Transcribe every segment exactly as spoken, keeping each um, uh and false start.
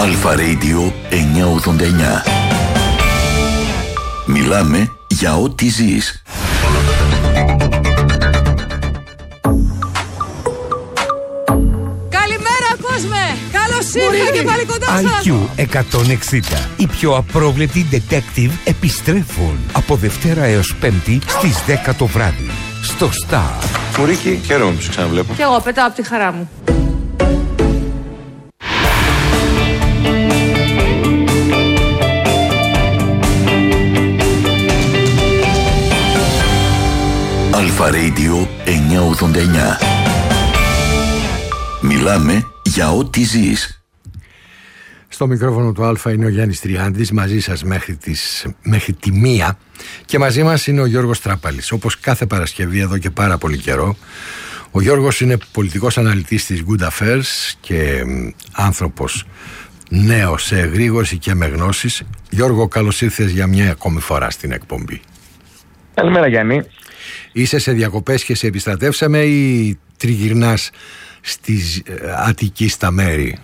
Αλφα Radio εννιακόσια ογδόντα εννιά. Μιλάμε για ό,τι ζεις. Καλημέρα κόσμε! Καλώς ήρθατε και πάλι κοντά σας! άι κιου εκατόν εξήντα. Οι πιο απρόβλεπτοι detective επιστρέφουν από Δευτέρα έως Πέμπτη στις δέκα το βράδυ. Στο Star. Μουρίκη, χαίρομαι που σε ξαναβλέπω. Κι εγώ πετάω από τη χαρά μου. Αλφα Radio εννιακόσια ογδόντα εννιά. Μιλάμε για ό,τι ζεις. Στο μικρόφωνο του Αλφα είναι ο Γιάννης Τριάντης, μαζί σας μέχρι, τις, μέχρι τη μία, και μαζί μας είναι ο Γιώργος Τράπαλης. Όπως κάθε Παρασκευή εδώ και πάρα πολύ καιρό, ο Γιώργος είναι πολιτικός αναλυτής της Good Affairs και άνθρωπος νέος σε εγρήγορση και με γνώσεις. Γιώργο, καλώς ήρθες για μια ακόμη φορά στην εκπομπή. Καλημέρα Γιάννη. Είσαι σε διακοπές και σε επιστρατεύσαμε ή τριγυρνάς στη Αττική στα μέρη?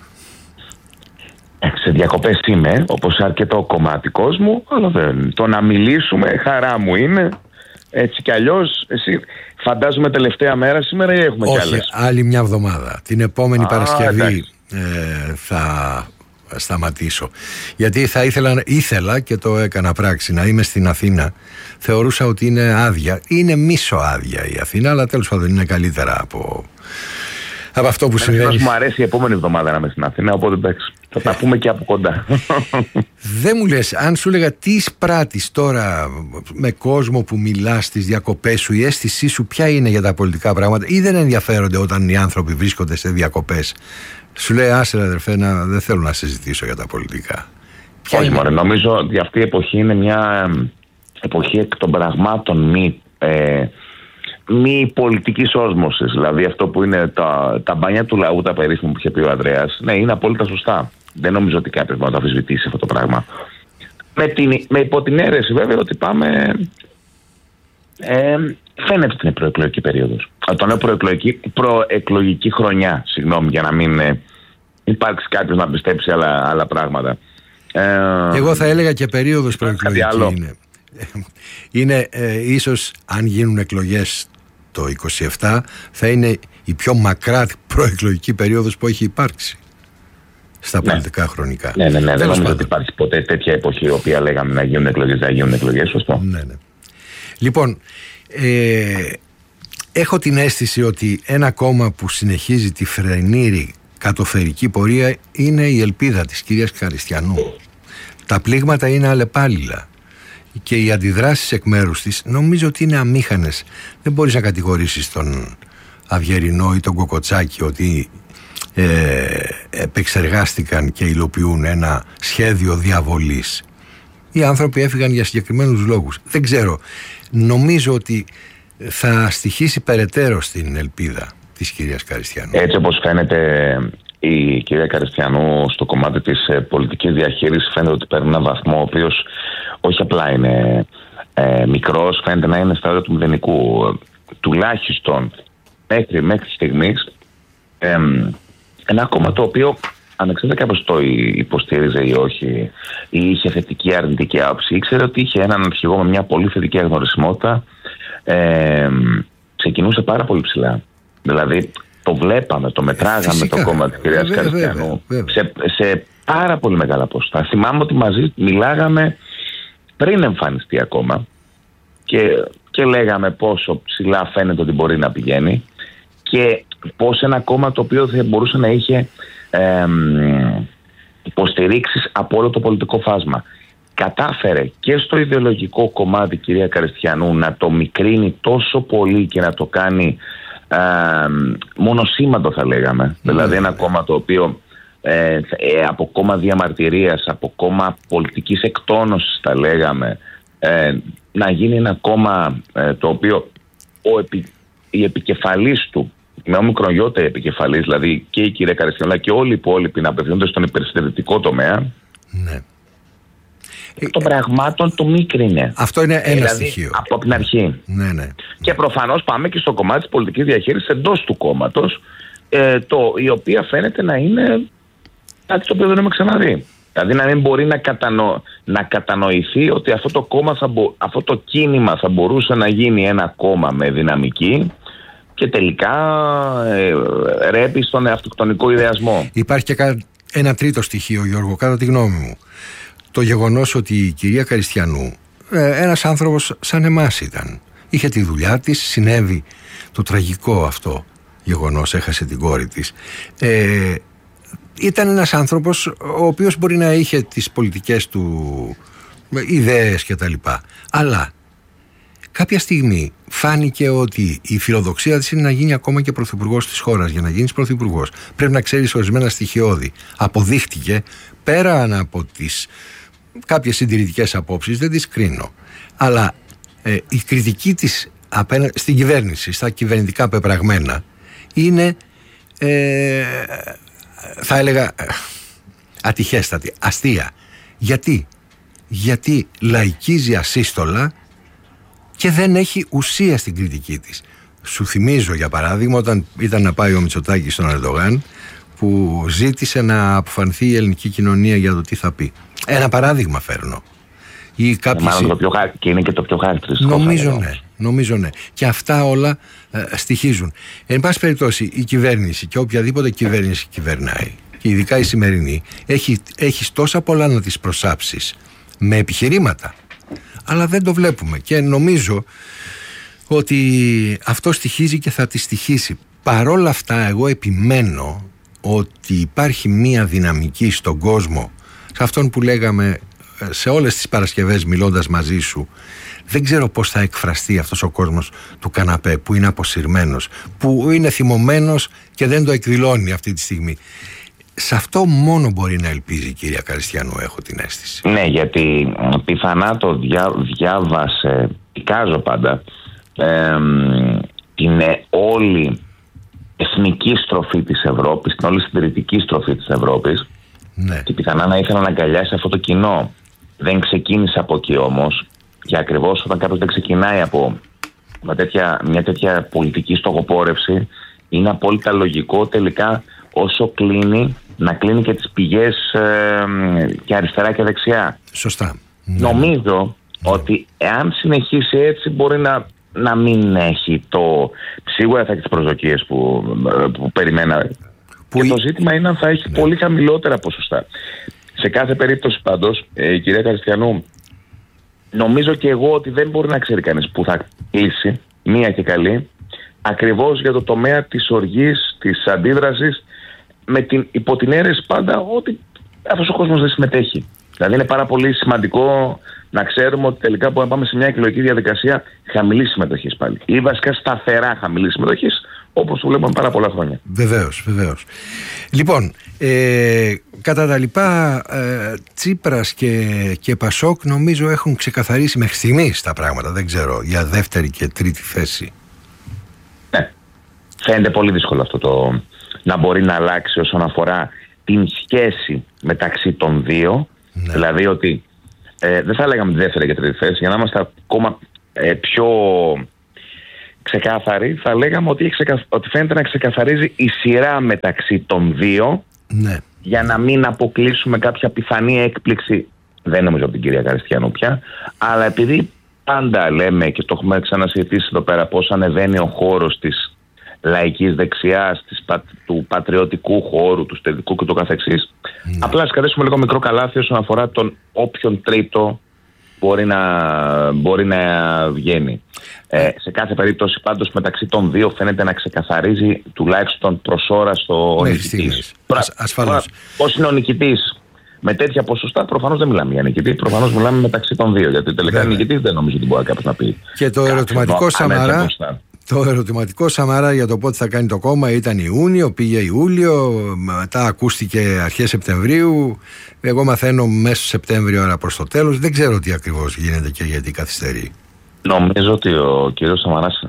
Σε διακοπές είμαι, όπως αρκετό κομμάτι κόσμου, αλλά δεν. Το να μιλήσουμε χαρά μου είναι. Έτσι κι αλλιώς, εσύ φαντάζομαι τελευταία μέρα σήμερα ή έχουμε κι άλλες? Όχι, άλλη μια εβδομάδα. Την επόμενη Α, Παρασκευή ε, θα σταματήσω. Γιατί θα ήθελα, ήθελα και το έκανα πράξη, να είμαι στην Αθήνα. Θεωρούσα ότι είναι άδεια. Είναι μίσο άδεια η Αθήνα, αλλά τέλος πάντων είναι καλύτερα από, από αυτό που συμβαίνει. Μου αρέσει η επόμενη εβδομάδα να είμαι στην Αθήνα, οπότε εντάξει, θα τα πούμε και από κοντά. Δεν μου λες, αν σου έλεγα τι εισπράττεις τώρα με κόσμο που μιλάς στις διακοπές σου, η αίσθησή σου ποια είναι για τα πολιτικά πράγματα, ή δεν ενδιαφέρονται όταν οι άνθρωποι βρίσκονται σε διακοπές? Σου λέει, άσε αδερφέ, να, δεν θέλω να συζητήσω για τα πολιτικά. Ποια Όχι είναι? μωρέ, νομίζω ότι αυτή η εποχή είναι μια εποχή εκ των πραγμάτων μη, ε, μη πολιτικής όσμωσης. Δηλαδή αυτό που είναι τα, τα μπάνια του λαού, τα περίφημα που είχε πει ο Ανδρέας, ναι, είναι απόλυτα σωστά. Δεν νομίζω ότι κάποιος μπορεί να το αμφισβητήσει αυτό το πράγμα. Με, την, με υπό την αίρεση βέβαια ότι πάμε... Ε, φαίνεται ότι είναι προεκλογική περίοδος. Το λέω προεκλογική, προεκλογική χρονιά, συγγνώμη, για να μην ε, υπάρξει κάποιος να πιστέψει άλλα, άλλα πράγματα. Ε, Εγώ θα έλεγα και περίοδος προεκλογική είναι. Είναι ε, ίσως, αν γίνουν εκλογές το είκοσι επτά, θα είναι η πιο μακρά προεκλογική περίοδος που έχει υπάρξει στα ναι. πολιτικά χρονικά. Ναι, ναι, ναι. Δεν νομίζω ότι υπάρχει ποτέ τέτοια εποχή η οποία λέγαμε να γίνουν εκλογές, να γίνουν εκλογές, σωστό. Ναι, ναι. Λοιπόν, ε, έχω την αίσθηση ότι ένα κόμμα που συνεχίζει τη φρενήρη κατοφερική πορεία είναι η ελπίδα της κυρίας Καριστιανού. Τα πλήγματα είναι αλλεπάλληλα και οι αντιδράσεις εκ μέρους της νομίζω ότι είναι αμήχανες. Δεν μπορείς να κατηγορήσεις τον Αυγερινό ή τον Κοκοτσάκη ότι ε, επεξεργάστηκαν και υλοποιούν ένα σχέδιο διαβολής. Οι άνθρωποι έφυγαν για συγκεκριμένους λόγους. Δεν ξέρω. Νομίζω ότι θα στοιχήσει περαιτέρω στην ελπίδα της κυρίας Καριστιανού. Έτσι όπως φαίνεται, η κυρία Καριστιανού στο κομμάτι της ε, πολιτικής διαχείρισης φαίνεται ότι παίρνει έναν βαθμό ο οποίος όχι απλά είναι ε, μικρός, φαίνεται να είναι στα όρια του μηδενικού. Τουλάχιστον μέχρι, μέχρι στιγμής ε, ένα κόμμα το οποίο ανεξάρτητα κάποιος το υποστήριζε ή όχι, ή είχε θετική αρνητική άποψη, ήξερε ότι είχε έναν αρχηγό με μια πολύ θετική αγνωρισιμότητα, ε, ξεκινούσε πάρα πολύ ψηλά. Δηλαδή το βλέπαμε, το μετράγαμε Φυσικά. το κόμμα της κυρίας Καριστιανού σε, σε πάρα πολύ μεγάλα ποσοστά. Θυμάμαι ότι μαζί μιλάγαμε πριν εμφανιστεί ακόμα και, και λέγαμε πόσο ψηλά φαίνεται ότι μπορεί να πηγαίνει και πώς ένα κόμμα το οποίο θα μπορούσε να είχε ε, υποστηρίξεις από όλο το πολιτικό φάσμα. Κατάφερε και στο ιδεολογικό κομμάτι κυρία Καριστιανού να το μικρύνει τόσο πολύ και να το κάνει ε, μονοσήμαντο θα λέγαμε. Mm. Δηλαδή ένα κόμμα το οποίο ε, ε, από κόμμα διαμαρτυρίας, από κόμμα πολιτικής εκτόνωσης θα λέγαμε, ε, να γίνει ένα κόμμα ε, το οποίο ο επι, η επικεφαλής του με ομικρογιώτα επικεφαλής, δηλαδή και η κυρία Καριστιανού και όλοι οι υπόλοιποι να απευθύνονται στον υπερσυντηρητικό τομέα. Ναι. Των πραγμάτων το μίκρινε. Αυτό είναι ένα δηλαδή, στοιχείο. Από την αρχή. Ναι, ναι. Και προφανώς πάμε και στο κομμάτι της πολιτικής διαχείρισης εντός του κόμματος, ε, το, η οποία φαίνεται να είναι Κάτι το οποίο δεν έχουμε ξαναδεί. Δηλαδή να μην μπορεί να, κατανο... να κατανοηθεί ότι αυτό το, κόμμα θα μπο... αυτό το κίνημα θα μπορούσε να γίνει ένα κόμμα με δυναμική και τελικά ε, ρέπει στον αυτοκτονικό ιδεασμό. Υπάρχει και ένα τρίτο στοιχείο, Γιώργο, κατά τη γνώμη μου. Το γεγονός ότι η κυρία Καριστιανού, ε, ένας άνθρωπος σαν εμάς ήταν. Είχε τη δουλειά της, συνέβη το τραγικό αυτό γεγονός, έχασε την κόρη της. Ε, ήταν ένας άνθρωπος ο οποίος μπορεί να είχε τις πολιτικές του ιδέες και τα λοιπά. Αλλά κάποια στιγμή φάνηκε ότι η φιλοδοξία της είναι να γίνει ακόμα και πρωθυπουργός της χώρας. Για να γίνεις πρωθυπουργός πρέπει να ξέρεις ορισμένα στοιχειώδη. Αποδείχτηκε, πέραν από τις κάποιες συντηρητικές απόψεις, δεν τις κρίνω, αλλά ε, η κριτική της απένα, στην κυβέρνηση, στα κυβερνητικά πεπραγμένα είναι ε, θα έλεγα ατυχέστατη, αστεία. Γιατί? Γιατί λαϊκίζει ασύστολα και δεν έχει ουσία στην κριτική της. Σου θυμίζω για παράδειγμα όταν ήταν να πάει ο Μητσοτάκης στον Ερντογάν, που ζήτησε να αποφανθεί η ελληνική κοινωνία για το τι θα πει. Ένα παράδειγμα φέρνω. Ή κάποιες... Μάλλον το πιο χα... και είναι και το πιο χαρακτηριστικό. Νομίζω ναι, νομίζω ναι. Και αυτά όλα ε, στοιχίζουν. Εν πάση περιπτώσει, η κυβέρνηση και οποιαδήποτε κυβέρνηση κυβερνάει, και ειδικά η σημερινή, έχει, έχεις τόσα πολλά να τις προσάψεις με επιχειρήματα. Αλλά δεν το βλέπουμε. Και νομίζω ότι αυτό στοιχίζει και θα τη στοιχίσει. Παρόλα αυτά, εγώ επιμένω ότι υπάρχει μία δυναμική στον κόσμο, σε αυτόν που λέγαμε σε όλες τις Παρασκευές μιλώντας μαζί σου. Δεν ξέρω πώς θα εκφραστεί αυτός ο κόσμος του καναπέ που είναι αποσυρμένος, που είναι θυμωμένος και δεν το εκδηλώνει αυτή τη στιγμή. Σε αυτό μόνο μπορεί να ελπίζει η κυρία Καριστιανού, έχω την αίσθηση. Ναι, γιατί πιθανά το διά, διάβασε, εικάζω πάντα, ε, την όλη εθνική στροφή της Ευρώπης, την όλη συντηρητική στροφή της Ευρώπης, ναι. Και πιθανά να ήθελα να αγκαλιάσει αυτό το κοινό. Δεν ξεκίνησε από εκεί όμως, και ακριβώς όταν κάποιος δεν ξεκινάει από μια τέτοια, μια τέτοια πολιτική στοχοπόρευση, είναι απόλυτα λογικό τελικά όσο κλείνει να κλείνει και τις πηγές ε, και αριστερά και δεξιά. Σωστά. Νομίζω ναι. ότι εάν συνεχίσει έτσι μπορεί να, να μην έχει το... Σίγουρα θα έχει τις προσδοκίες που, που περιμέναμε. Που και η... το ζήτημα είναι αν θα έχει ναι. πολύ χαμηλότερα ποσοστά. Σε κάθε περίπτωση πάντως, ε, η κυρία Καριστιανού, νομίζω και εγώ ότι δεν μπορεί να ξέρει κανείς που θα κλείσει, μία και καλή, ακριβώς για το τομέα της οργής, της αντίδρασης, με την, υπό την αίρεση πάντα ότι αυτός ο κόσμος δεν συμμετέχει. Δηλαδή είναι πάρα πολύ σημαντικό να ξέρουμε ότι τελικά μπορούμε να πάμε σε μια εκλογική διαδικασία χαμηλής συμμετοχής πάλι. Ή βασικά σταθερά χαμηλής συμμετοχής, όπως το βλέπουμε πάρα πολλά χρόνια. Βεβαίως, βεβαίως. Λοιπόν, ε, κατά τα λοιπά, ε, Τσίπρας και, και Πασόκ νομίζω έχουν ξεκαθαρίσει μέχρι στιγμής τα πράγματα, δεν ξέρω, για δεύτερη και τρίτη θέση. Ναι, φαίνεται πολύ δύσκολο αυτό το να μπορεί να αλλάξει όσον αφορά την σχέση μεταξύ των δύο. Ναι. Δηλαδή ότι ε, δεν θα λέγαμε τη δεύτερη και τρίτη θέση, για να είμαστε ακόμα ε, πιο ξεκάθαροι, θα λέγαμε ότι, ξεκα... ότι φαίνεται να ξεκαθαρίζει η σειρά μεταξύ των δύο. Ναι. Για να μην αποκλείσουμε κάποια πιθανή έκπληξη, δεν νομίζω από την κυρία Καριστιανού πια, αλλά επειδή πάντα λέμε και το έχουμε ξανασυζητήσει εδώ πέρα πώς ανεβαίνει ο χώρος της λαϊκής δεξιάς, της, του πατριωτικού χώρου, του στεδικού και το καθεξής. Ναι. Απλά ας κρατήσουμε λίγο μικρό καλάθι όσον αφορά τον όποιον τρίτο μπορεί να, μπορεί να βγαίνει. Ε, σε κάθε περίπτωση πάντως μεταξύ των δύο φαίνεται να ξεκαθαρίζει τουλάχιστον προς ώρα στο νικητής. Ασφαλώς. Πώς είναι ο νικητής με τέτοια ποσοστά, προφανώς δεν μιλάμε για νικητή, προφανώς μιλάμε μεταξύ των δύο. Γιατί τελικά νικητής δεν νομίζω ότι μπορεί κάποιος να πει. Και το ερωτηματικό Σαμαρά. Το ερωτηματικό Σαμαρά για το πότε θα κάνει το κόμμα ήταν Ιούνιο, πήγε Ιούλιο, μετά ακούστηκε αρχές Σεπτεμβρίου. Εγώ μαθαίνω μέσω Σεπτέμβριο, άρα προς το τέλος. Δεν ξέρω τι ακριβώς γίνεται και γιατί καθυστερεί. Νομίζω ότι ο κύριος Σαμαράς,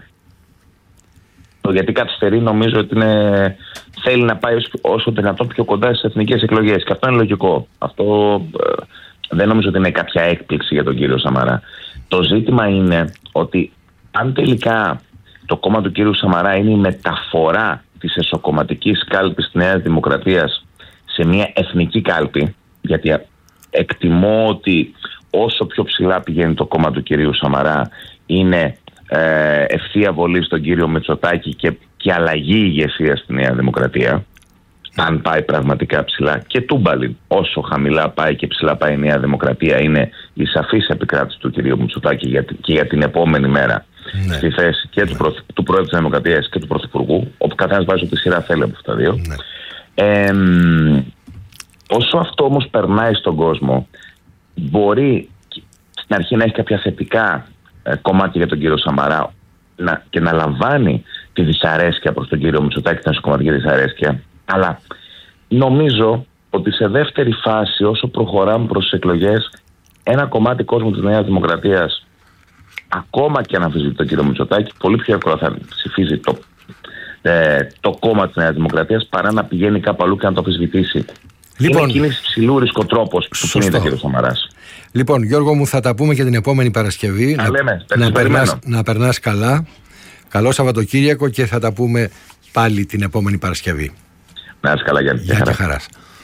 το γιατί καθυστερεί, νομίζω ότι είναι, θέλει να πάει όσο, όσο δυνατόν πιο κοντά στις εθνικές εκλογές. Και αυτό είναι λογικό. Αυτό ε, δεν νομίζω ότι είναι κάποια έκπληξη για τον κύριο Σαμαρά. Το ζήτημα είναι ότι αν τελικά το κόμμα του κύριου Σαμαρά είναι η μεταφορά της εσωκομματικής κάλπης της Νέας Δημοκρατίας σε μια εθνική κάλπη, γιατί εκτιμώ ότι όσο πιο ψηλά πηγαίνει το κόμμα του κυρίου Σαμαρά, είναι ε, ευθεία βολή στον κύριο Μητσοτάκη και, και αλλαγή ηγεσία στη Νέα Δημοκρατία, αν πάει πραγματικά ψηλά. Και τούμπαλιν, όσο χαμηλά πάει και ψηλά πάει η Νέα Δημοκρατία, είναι η σαφής επικράτηση του κυρίου Μητσοτάκη για, και για την επόμενη μέρα, ναι, στη θέση και του, πρωθ, του Πρόεδρου της Δημοκρατίας και του Πρωθυπουργού, όπου καθένας βάζει ό,τι σειρά θέλει από αυτά τα δύο. Ναι. Ε, όσο αυτό όμως περνάει στον κόσμο, μπορεί στην αρχή να έχει κάποια θετικά ε, κομμάτια για τον κύριο Σαμαρά να, και να λαμβάνει τη δυσαρέσκεια προς τον κύριο Μητσοτάκη, την κομματική δυσαρέσκεια. Αλλά νομίζω ότι σε δεύτερη φάση, όσο προχωράμε προς τις εκλογές, ένα κομμάτι κόσμου της Νέας Δημοκρατίας, ακόμα και αν αμφισβητεί τον κύριο Μητσοτάκη, πολύ πιο εύκολα θα ψηφίζει το, ε, το κόμμα της Νέας Δημοκρατίας παρά να πηγαίνει κάπου αλλού και να το αμφισβητήσει. Λοιπόν, είναι κίνηση ψηλού ρισκοτρόπος που κινείται ο κύριος Σαμαράς. Λοιπόν, Γιώργο μου, θα τα πούμε και την επόμενη Παρασκευή. Να, λέμε, να, περνάς, να περνάς καλά. Καλό Σαββατοκύριακο και θα τα πούμε πάλι την επόμενη Παρασκευή. Να είσαι καλά, Γιάννη. Γεια και χαράς.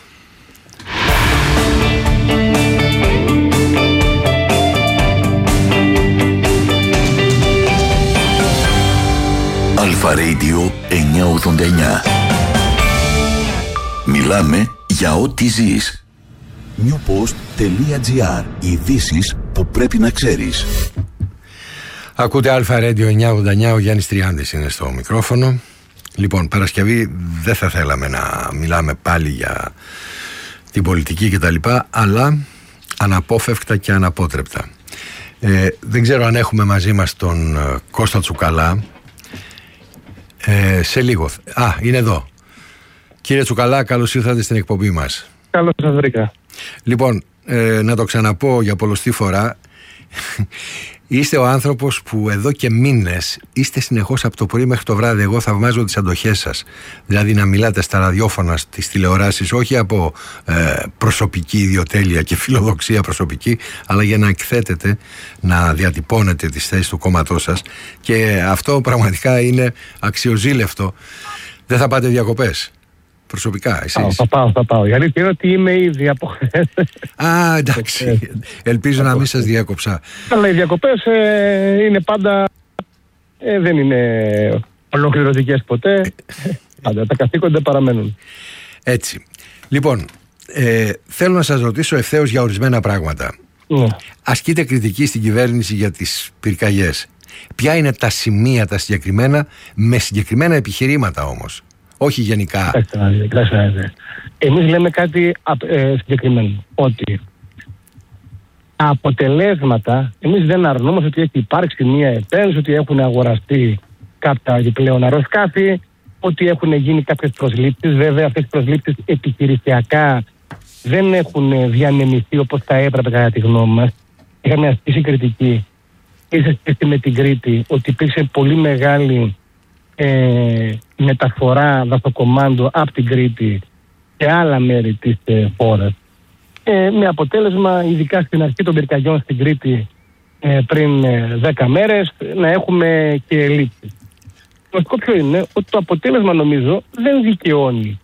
Αλφα Radio εννιακόσια ογδόντα εννιά. Μιλάμε για ό,τι ζεις. newpost.gr. Ειδήσεις που πρέπει να ξέρεις. Ακούτε Αλφα Radio εννιακόσια ογδόντα εννιά. Ο Γιάννης Τριάντης είναι στο μικρόφωνο. Λοιπόν, Παρασκευή δεν θα θέλαμε να μιλάμε πάλι για την πολιτική και τα λοιπά, αλλά αναπόφευκτα και αναπότρεπτα. Ε, δεν ξέρω αν έχουμε μαζί μας τον ε, Κώστα Τσουκαλά. Ε, σε λίγο. Α, είναι εδώ. Κύριε Τσουκαλά, καλώς ήρθατε στην εκπομπή μας. Καλώς σας βρήκα. Λοιπόν, ε, να το ξαναπώ για πολλοστή φορά. Είστε ο άνθρωπος που εδώ και μήνες είστε συνεχώς από το πρωί μέχρι το βράδυ. Εγώ θαυμάζω τις αντοχές σας. Δηλαδή να μιλάτε στα ραδιόφωνα, στις τηλεοράσεις, όχι από ε, προσωπική ιδιοτέλεια και φιλοδοξία προσωπική, αλλά για να εκθέτετε, να διατυπώνετε τις θέσεις του κόμματός σας. Και αυτό πραγματικά είναι αξιοζήλευτο. Δεν θα πάτε διακοπές? Προσωπικά, εσείς? Πάω, θα πάω, θα πάω. Γιατί είναι ότι είμαι ήδη από χθες. Α, εντάξει. Ελπίζω να μην σας διάκοψα. Αλλά οι διακοπές ε, είναι πάντα, ε, δεν είναι ολοκληρωτικές ποτέ. Πάντα τα καθήκοντα παραμένουν. Έτσι. Λοιπόν, ε, θέλω να σας ρωτήσω ευθέως για ορισμένα πράγματα. Ναι. Ασκείτε κριτική στην κυβέρνηση για τις πυρκαγιές. Ποια είναι τα σημεία τα συγκεκριμένα, με συγκεκριμένα επιχειρήματα όμως? Όχι γενικά. Εμείς λέμε κάτι ε, συγκεκριμένο. Ότι τα αποτελέσματα, εμείς δεν αρνούμαστε ότι έχει υπάρξει μια επένδυση, ότι έχουν αγοραστεί κάποια επιπλέον αεροσκάφη, ότι έχουν γίνει κάποιες προσλήψεις. Βέβαια, αυτές οι προσλήψεις επιχειρησιακά δεν έχουν διανεμηθεί όπως θα έπρεπε, κατά τη γνώμη μας. Είχαμε ασκήσει κριτική σε σχέση με την Κρήτη, ότι υπήρξε πολύ μεγάλη Ε, μεταφορά δασοκομάντου από την Κρήτη και άλλα μέρη της ε, χώρας, ε, με αποτέλεσμα, ειδικά στην αρχή των πυρκαγιών στην Κρήτη ε, πριν ε, δέκα μέρες, να έχουμε και ελλείψεις. Το βασικό ποιο είναι? Ότι το αποτέλεσμα, νομίζω, δεν δικαιώνει